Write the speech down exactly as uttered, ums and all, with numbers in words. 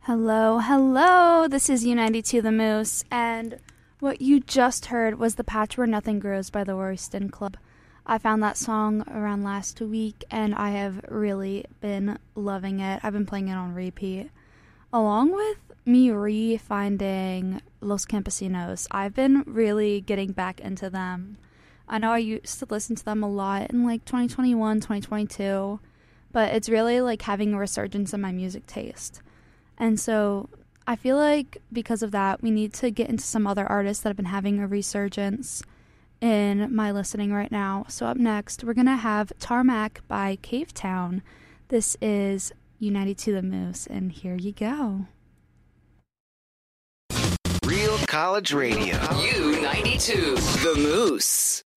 Hello, hello. This is U ninety-two The Moose, and what you just heard was The Patch Where Nothing Grows by the Royston Club. I found that song around last week, and I have really been loving it. I've been playing it on repeat. Along with me re-finding Los Campesinos, I've been really getting back into them. I know I used to listen to them a lot in like twenty twenty-one, twenty twenty-two, but it's really like having a resurgence in my music taste. And so I feel like because of that, we need to get into some other artists that have been having a resurgence in my listening right now. So up next, we're going to have Tarmac by Cavetown. This is U ninety-two The Moose, and here you go. Real College Radio. U ninety-two The Moose.